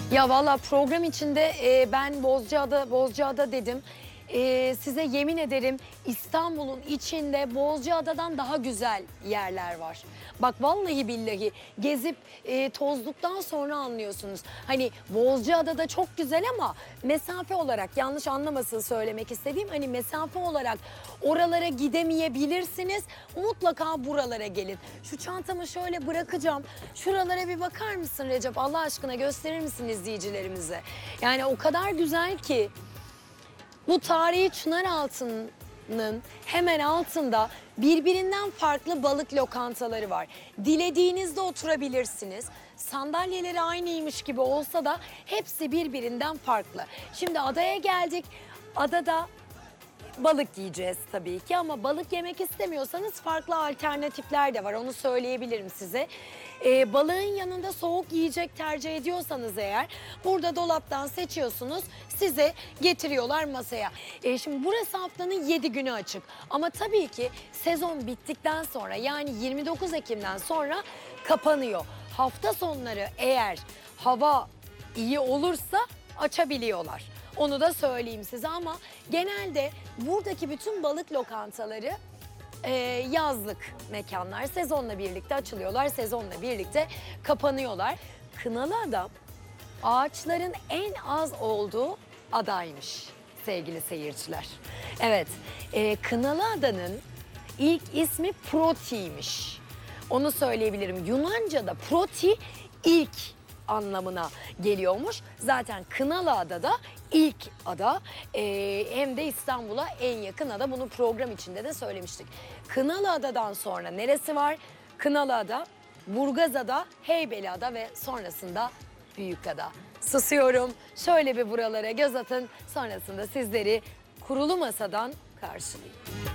Ya valla program içinde ben Bozcaada dedim. Size yemin ederim İstanbul'un içinde Bozcaada'dan daha güzel yerler var. Bak vallahi billahi gezip tozduktan sonra anlıyorsunuz. Hani Bozcaada'da çok güzel ama mesafe olarak yanlış anlamasın söylemek istediğim. Hani mesafe olarak oralara gidemeyebilirsiniz. Mutlaka buralara gelin. Şu çantamı şöyle bırakacağım. Şuralara bir bakar mısın Recep? Allah aşkına gösterir misin izleyicilerimize? Yani o kadar güzel ki. Bu tarihi Çınaraltı'nın hemen altında birbirinden farklı balık lokantaları var. Dilediğinizde oturabilirsiniz. Sandalyeleri aynıymış gibi olsa da hepsi birbirinden farklı. Şimdi adaya geldik. Adada balık yiyeceğiz tabii ki ama balık yemek istemiyorsanız farklı alternatifler de var. Onu söyleyebilirim size. Balığın yanında soğuk yiyecek tercih ediyorsanız eğer burada dolaptan seçiyorsunuz. Size getiriyorlar masaya. Şimdi burası haftanın 7 günü açık. Ama tabii ki sezon bittikten sonra yani 29 Ekim'den sonra kapanıyor. Hafta sonları eğer hava iyi olursa açabiliyorlar. Onu da söyleyeyim size ama genelde buradaki bütün balık lokantaları yazlık mekanlar. Sezonla birlikte açılıyorlar, sezonla birlikte kapanıyorlar. Kınalıada ağaçların en az olduğu adaymış sevgili seyirciler. Evet, Kınalıada'nın ilk ismi Proti'ymiş. Onu söyleyebilirim. Yunanca'da Proti ilk anlamına geliyormuş. Zaten Kınalıada da ilk ada hem de İstanbul'a en yakın ada. Bunu program içinde de söylemiştik. Kınalıada'dan sonra neresi var? Kınalıada, Burgazada, Heybeliada ve sonrasında Büyükada. Susuyorum. Şöyle bir buralara göz atın. Sonrasında sizleri kurulu masadan karşılayayım.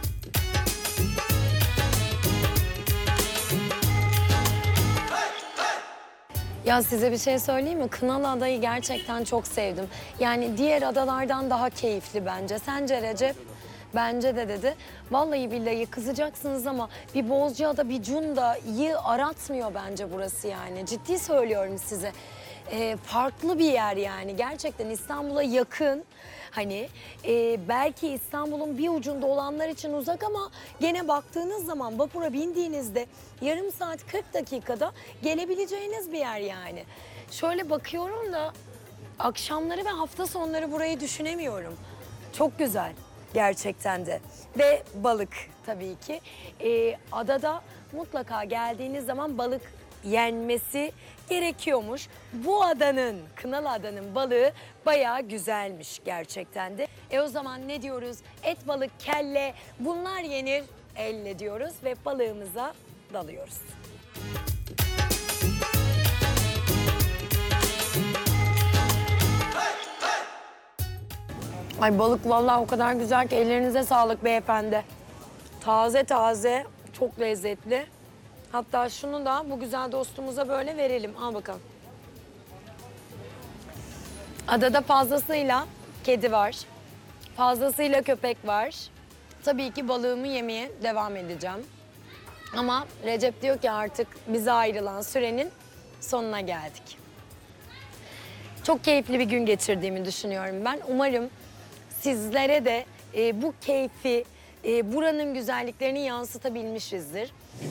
Ya size bir şey söyleyeyim mi? Kınalıada'yı gerçekten çok sevdim. Yani diğer adalardan daha keyifli bence. Sence Recep? Bence de dedi. Vallahi billahi kızacaksınız ama bir Bozcaada bir Cunda'yı aratmıyor bence burası yani. Ciddi söylüyorum size. Farklı bir yer yani. Gerçekten İstanbul'a yakın. Hani belki İstanbul'un bir ucunda olanlar için uzak ama gene baktığınız zaman vapura bindiğinizde yarım saat 40 dakikada gelebileceğiniz bir yer yani. Şöyle bakıyorum da akşamları ve hafta sonları burayı düşünemiyorum. Çok güzel gerçekten de. Ve balık tabii ki. Adada mutlaka geldiğiniz zaman balık yenmesi gerekiyormuş. Bu adanın, Kınalıada'nın balığı bayağı güzelmiş gerçekten de. O zaman ne diyoruz? Et, balık, kelle bunlar yenir elle diyoruz ve balığımıza dalıyoruz. Ay balık vallahi o kadar güzel ki ellerinize sağlık beyefendi. Taze taze, çok lezzetli. Hatta şunu da bu güzel dostumuza böyle verelim. Al bakalım. Adada fazlasıyla kedi var. Fazlasıyla köpek var. Tabii ki balığımı yemeye devam edeceğim. Ama Recep diyor ki artık bize ayrılan sürenin sonuna geldik. Çok keyifli bir gün geçirdiğimi düşünüyorum ben. Umarım sizlere de bu keyfi, buranın güzelliklerini yansıtabilmişizdir.